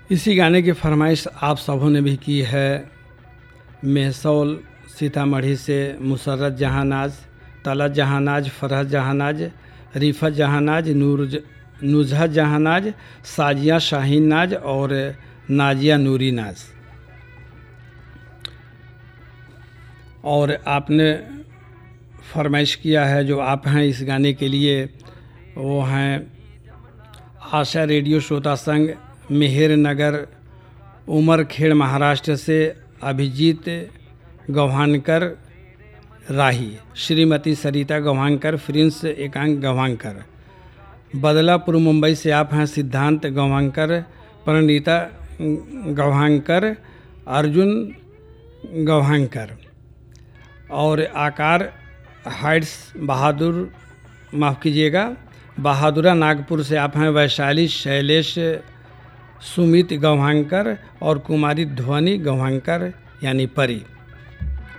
इसी गाने की फरमाइश आप सबों ने भी की है। मेहसौल सीतामढ़ी से मुसर्रत जहानाज, तलत जहानाज, फरहत जहानाज, रिफत जहानाज, नुजहत जहानाज, साजिया शाहीन नाज और नाजिया नूरी नाज। और आपने फरमाइश किया है जो आप हैं इस गाने के लिए, वो हैं आशा रेडियो श्रोता संघ मेहर नगर उमरखेड़ महाराष्ट्र से अभिजीत गव्हाणकर राही, श्रीमती सरिता गव्हाणकर, प्रिंस एकांक गव्हाणकर। बदलापुर मुंबई से आप हैं सिद्धांत गव्हाणकर, प्रणीता गव्हाणकर, अर्जुन गव्हाणकर। और आकार हाइट्स बहादुरा नागपुर से आप हैं वैशाली शैलेश सुमित गव्हाणकर और कुमारी ध्वनि गव्हाणकर यानी परी।